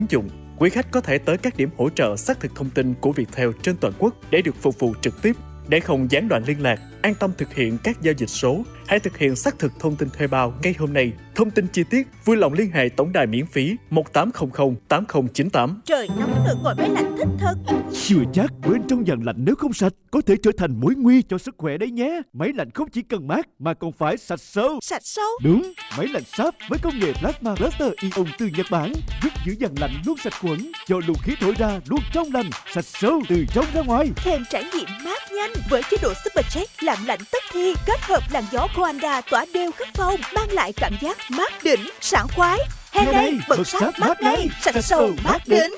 ứng dụng. Quý khách có thể tới các điểm hỗ trợ xác thực thông tin của Viettel trên toàn quốc để được phục vụ trực tiếp. Để không gián đoạn liên lạc, an tâm thực hiện các giao dịch số, hãy thực hiện xác thực thông tin thuê bao ngay hôm nay. Thông tin chi tiết vui lòng liên hệ tổng đài miễn phí 1800 8098. Trời nóng được ngồi máy lạnh thích thật. Chưa chắc bên trong dàn lạnh nếu không sạch có thể trở thành mối nguy cho sức khỏe đấy nhé. Máy lạnh không chỉ cần mát mà còn phải sạch sâu. Sạch sâu? Đúng, máy lạnh Sharp với công nghệ Plasma Buster Ion từ Nhật Bản giúp giữ dàn lạnh luôn sạch khuẩn, cho luồng khí thổi ra luôn trong lành, sạch sâu từ trong ra ngoài. Thêm trải nghiệm mát nhanh với chế độ Superjet làm lạnh tức thì, kết hợp làn gió Coanda tỏa đều khắp phòng, mang lại cảm giác mát đỉnh, sảng khoái. Hè này bật Sharp mát ngay, sạch sâu mát đỉnh.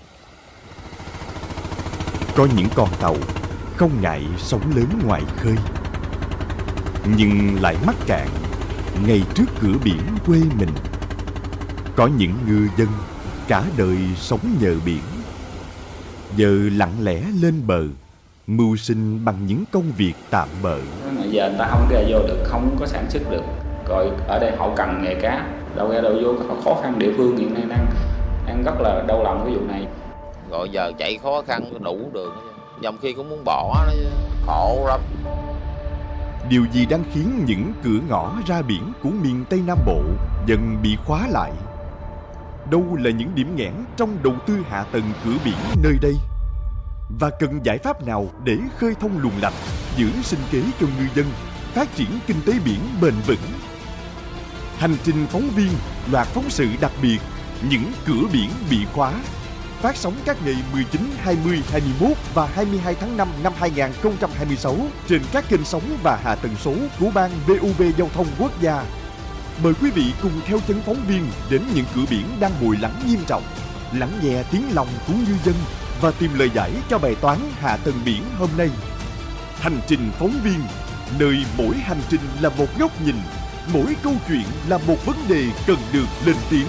Có những con tàu không ngại sóng lớn ngoài khơi, nhưng lại mắc cạn ngay trước cửa biển quê mình. Có những ngư dân cả đời sống nhờ biển, giờ lặng lẽ lên bờ, mưu sinh bằng những công việc tạm bợ. Giờ người ta không ra vô được, không có sản xuất được. Rồi ở đây họ cần nghề cá, đâu ra đâu vô, rất là khó khăn. Địa phương hiện nay đang rất là đau lòng cái vụ này. Rồi giờ chạy khó khăn đủ đường, dòng khi cũng muốn bỏ nó, khổ lắm. Điều gì đang khiến những cửa ngõ ra biển của miền Tây Nam Bộ dần bị khóa lại? Đâu là những điểm nghẽn trong đầu tư hạ tầng cửa biển nơi đây? Và cần giải pháp nào để khơi thông luồng lạch, giữ sinh kế cho ngư dân, phát triển kinh tế biển bền vững? Hành trình phóng viên, loạt phóng sự đặc biệt Những cửa biển bị khóa, phát sóng các ngày 19, 20, 21 và 22 tháng 5 năm 2026 trên các kênh sóng và hạ tần số của Ban VUB Giao thông Quốc gia. Mời quý vị cùng theo chân phóng viên đến những cửa biển đang bồi lắng nghiêm trọng, lắng nghe tiếng lòng của ngư dân và tìm lời giải cho bài toán hạ tầng biển hôm nay. Hành trình phóng viên, nơi mỗi hành trình là một góc nhìn, mỗi câu chuyện là một vấn đề cần được lên tiếng.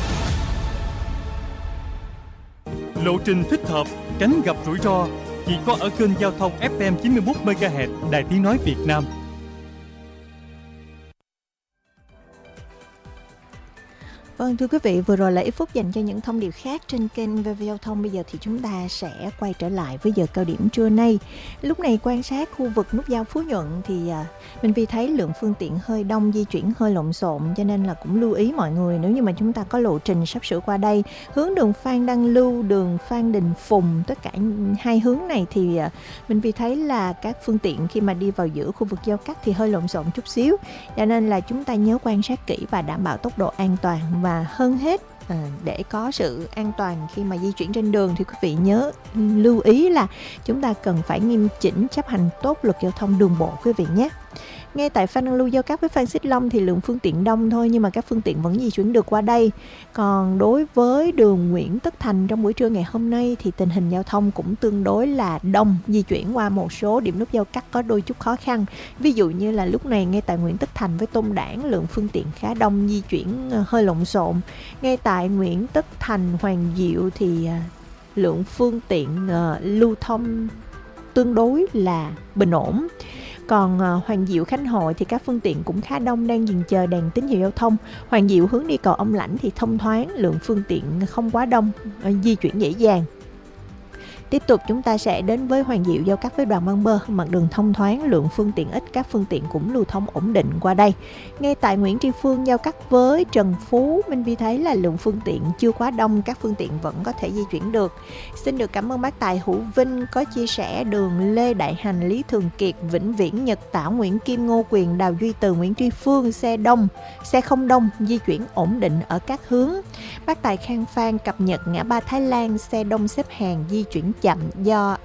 Lộ trình thích hợp, tránh gặp rủi ro chỉ có ở kênh giao thông FM 91 MHz Đài Tiếng nói Việt Nam. Vâng, thưa quý vị, vừa rồi là ít phút dành cho những thông điệp khác trên kênh VV Giao thông. Bây giờ thì chúng ta sẽ quay trở lại với giờ cao điểm trưa nay. Lúc này quan sát khu vực nút giao Phú Nhuận thì mình vì thấy lượng phương tiện hơi đông, di chuyển hơi lộn xộn, cho nên là cũng lưu ý mọi người, nếu như mà chúng ta có lộ trình sắp sửa qua đây, hướng đường Phan Đăng Lưu, đường Phan Đình Phùng, tất cả hai hướng này thì mình vì thấy là các phương tiện khi mà đi vào giữa khu vực giao cắt thì hơi lộn xộn chút xíu, cho nên là chúng ta nhớ quan sát kỹ và đảm bảo tốc độ an toàn. Và hơn hết, để có sự an toàn khi mà di chuyển trên đường thì quý vị nhớ lưu ý là chúng ta cần phải nghiêm chỉnh chấp hành tốt luật giao thông đường bộ quý vị nhé. Ngay tại Phan Đăng Lưu giao cắt với Phan Xích Long thì lượng phương tiện đông thôi, nhưng mà các phương tiện vẫn di chuyển được qua đây. Còn đối với đường Nguyễn Tất Thành trong buổi trưa ngày hôm nay thì tình hình giao thông cũng tương đối là đông, di chuyển qua một số điểm nút giao cắt có đôi chút khó khăn. Ví dụ như là lúc này ngay tại Nguyễn Tất Thành với Tôn Đản lượng phương tiện khá đông, di chuyển hơi lộn xộn. Ngay tại Nguyễn Tất Thành, Hoàng Diệu thì lượng phương tiện lưu thông tương đối là bình ổn. Còn Hoàng Diệu Khánh Hội thì các phương tiện cũng khá đông, đang dừng chờ đèn tín hiệu giao thông. Hoàng Diệu hướng đi cầu Ông Lãnh thì thông thoáng, lượng phương tiện không quá đông, di chuyển dễ dàng. Tiếp tục chúng ta sẽ đến với Hoàng Diệu giao cắt với Đoàn Văn Bơ, mặt đường thông thoáng, lượng phương tiện ít, các phương tiện cũng lưu thông ổn định qua đây. Ngay tại Nguyễn Tri Phương giao cắt với Trần Phú, Minh Vi thấy là lượng phương tiện chưa quá đông, các phương tiện vẫn có thể di chuyển được. Xin được cảm ơn bác Tài Hữu Vinh có chia sẻ đường Lê Đại Hành, Lý Thường Kiệt, Vĩnh Viễn, Nhật Tảo, Nguyễn Kim, Ngô Quyền, Đào Duy Từ, Nguyễn Tri Phương, xe không đông, di chuyển ổn định ở các hướng. Bác Tài Khang Phan cập nhật ngã ba Thái Lan, xe đông xếp hàng, di chuyển chậm do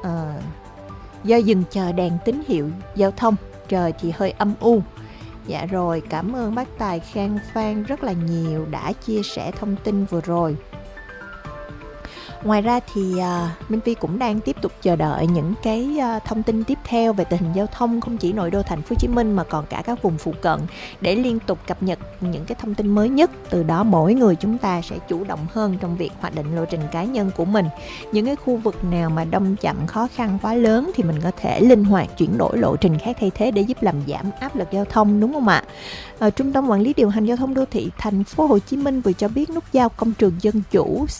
dừng chờ đèn tín hiệu giao thông, trời thì hơi âm u. Dạ rồi, cảm ơn bác Tài Khang Phan rất là nhiều đã chia sẻ thông tin vừa rồi. Ngoài ra thì Minh Vi cũng đang tiếp tục chờ đợi những cái thông tin tiếp theo về tình hình giao thông không chỉ nội đô thành phố Hồ Chí Minh mà còn cả các vùng phụ cận, để liên tục cập nhật những cái thông tin mới nhất. Từ đó mỗi người chúng ta sẽ chủ động hơn trong việc hoạch định lộ trình cá nhân của mình. Những cái khu vực nào mà đông chậm, khó khăn quá lớn thì mình có thể linh hoạt chuyển đổi lộ trình khác thay thế để giúp làm giảm áp lực giao thông, đúng không ạ? Trung tâm Quản lý điều hành giao thông đô thị thành phố Hồ Chí Minh vừa cho biết nút giao Công trường Dân Chủ